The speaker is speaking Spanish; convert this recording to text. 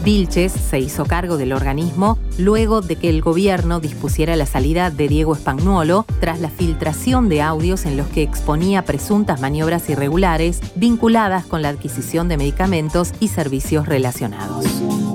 Vilches se hizo cargo del organismo luego de que el gobierno dispusiera la salida de Diego Spagnuolo tras la filtración de audios en los que exponía presuntas maniobras irregulares vinculadas con la adquisición de medicamentos y servicios relacionados.